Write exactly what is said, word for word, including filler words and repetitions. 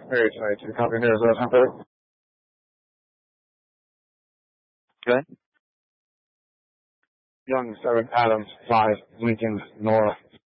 Very twenty-two, copy news, uh, temporary. Okay. Young, seven, Adams, five, Lincoln, Nora.